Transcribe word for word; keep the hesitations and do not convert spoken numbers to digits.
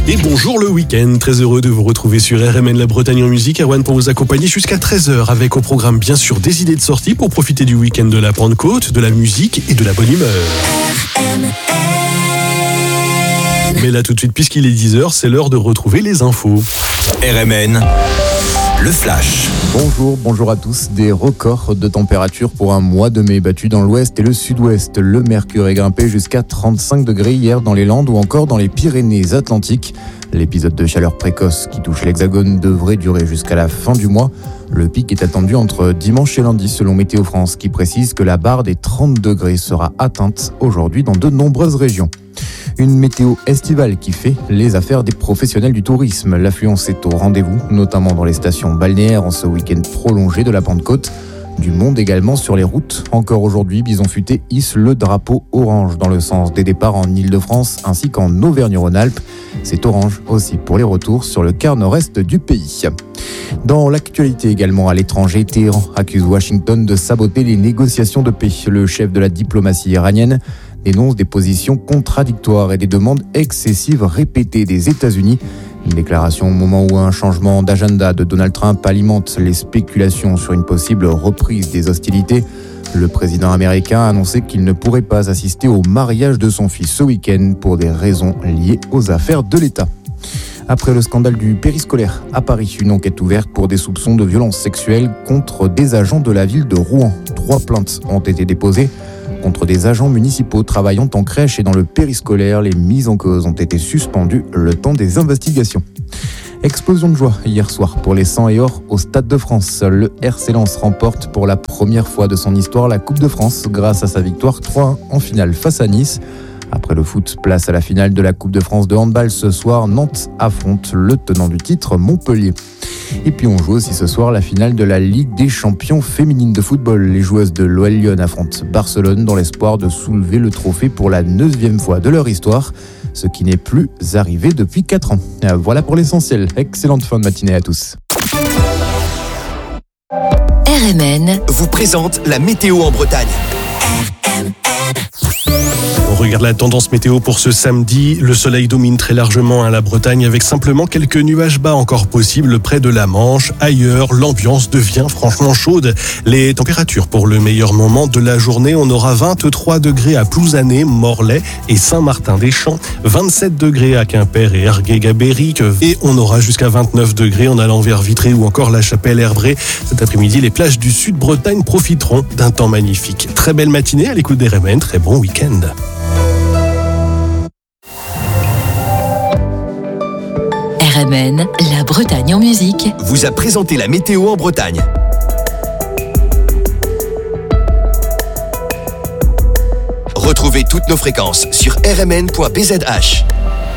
Et bonjour le week-end, très heureux de vous retrouver sur R M N La Bretagne en musique. Erwan pour vous accompagner jusqu'à treize heures avec au programme bien sûr des idées de sortie pour profiter du week-end de la Pentecôte, de la musique et de la bonne humeur. R M N. Mais là tout de suite, puisqu'il est dix heures, c'est l'heure de retrouver les infos. R M N, le flash. Bonjour, bonjour à tous. Des records de température pour un mois de mai battus dans l'ouest et le sud-ouest. Le mercure est grimpé jusqu'à trente-cinq degrés hier dans les Landes ou encore dans les Pyrénées-Atlantiques. L'épisode de chaleur précoce qui touche l'Hexagone devrait durer jusqu'à la fin du mois. Le pic est attendu entre dimanche et lundi selon Météo France qui précise que la barre des trente degrés sera atteinte aujourd'hui dans de nombreuses régions. Une météo estivale qui fait les affaires des professionnels du tourisme. L'affluence est au rendez-vous, notamment dans les stations balnéaires en ce week-end prolongé de la Pentecôte. Du monde également sur les routes. Encore aujourd'hui, Bison Futé hisse le drapeau orange dans le sens des départs en Ile-de-France ainsi qu'en Auvergne-Rhône-Alpes. C'est orange aussi pour les retours sur le quart nord-est du pays. Dans l'actualité également à l'étranger, Téhéran accuse Washington de saboter les négociations de paix. Le chef de la diplomatie iranienne dénonce des positions contradictoires et des demandes excessives répétées des États-Unis. Une déclaration au moment où un changement d'agenda de Donald Trump alimente les spéculations sur une possible reprise des hostilités. Le président américain a annoncé qu'il ne pourrait pas assister au mariage de son fils ce week-end pour des raisons liées aux affaires de l'État. Après le scandale du périscolaire à Paris, une enquête ouverte pour des soupçons de violences sexuelles contre des agents de la ville de Rouen. Trois plaintes ont été déposées contre des agents municipaux travaillant en crèche et dans le périscolaire. Les mises en cause ont été suspendues le temps des investigations. Explosion de joie hier soir pour les sang et or au Stade de France. Le R C Lens remporte pour la première fois de son histoire la Coupe de France grâce à sa victoire trois un en finale face à Nice. Après le foot, place à la finale de la Coupe de France de handball. Ce soir, Nantes affronte le tenant du titre, Montpellier. Et puis on joue aussi ce soir la finale de la Ligue des champions féminines de football. Les joueuses de l'O L Lyon affrontent Barcelone dans l'espoir de soulever le trophée pour la neuvième fois de leur histoire, ce qui n'est plus arrivé depuis quatre ans. Voilà pour l'essentiel. Excellente fin de matinée à tous. R M N vous présente la météo en Bretagne. On regarde la tendance météo pour ce samedi. Le soleil domine très largement à la Bretagne avec simplement quelques nuages bas encore possibles près de la Manche. Ailleurs, l'ambiance devient franchement chaude. Les températures pour le meilleur moment de la journée, on aura vingt-trois degrés à Plouzané, Morlaix et Saint-Martin-des-Champs, vingt-sept degrés à Quimper et Ergué-Gabéric et on aura jusqu'à vingt-neuf degrés en allant vers Vitré ou encore la Chapelle-Herbré. Cet après-midi, les plages du Sud-Bretagne profiteront d'un temps magnifique. Très belle matinée à l'écoute des R M N, très bon week-end. R M N, la Bretagne en musique, vous a présenté la météo en Bretagne. Retrouvez toutes nos fréquences sur r m n point b z h.